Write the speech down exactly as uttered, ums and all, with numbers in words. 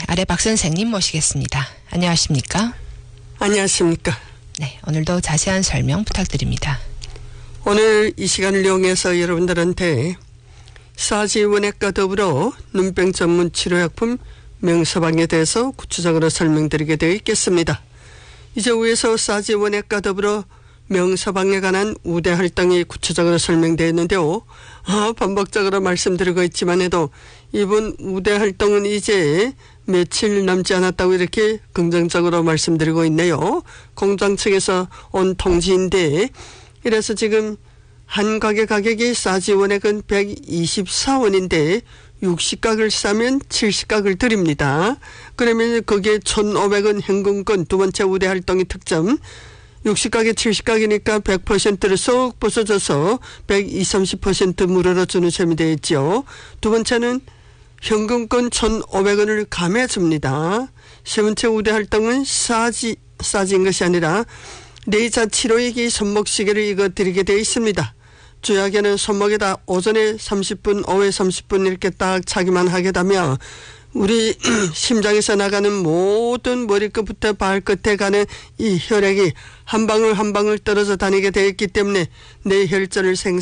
아래 박 선생님 모시겠습니다. 안녕하십니까? 안녕하십니까? 네, 오늘도 자세한 설명 부탁드립니다. 오늘 이 시간을 이용해서 여러분들한테 사지 원액과 더불어 눈병 전문 치료약품 명서방에 대해서 구체적으로 설명드리게 되어 있겠습니다. 이제 위에서 사지 원액과 더불어 명서방에 관한 우대 활동이 구체적으로 설명되어 있는데요. 아, 반복적으로 말씀드리고 있지만 해도 이번 우대 활동은 이제 며칠 남지 않았다고 이렇게 긍정적으로 말씀드리고 있네요. 공장 측에서 온 통지인데, 이래서 지금 한 가게 가격이 사지 원액은 백이십사 원인데 육십 각을 싸면 칠십 각을 드립니다. 그러면 거기에 천오백 원 현금권, 두 번째 우대 활동의 특점, 육십 각에 칠십 각이니까 백 퍼센트를 쏙 부숴줘서 백이십, 삼십 퍼센트 무료로 주는 셈이 되어 있죠. 두 번째는 현금권 천오백 원을 감해줍니다. 세 번째 우대 활동은 싸지, 싸진 것이 아니라 내의자 치료액이 손목시계를 이거 드리게 되어 있습니다. 주약에는 손목에다 오전에 삼십 분, 오후에 삼십 분 이렇게 딱 차기만 하게 되면 우리 심장에서 나가는 모든 머리끝부터 발끝에 가는 이 혈액이 한 방울 한 방울 떨어져 다니게 되어 있기 때문에 내 혈전을 생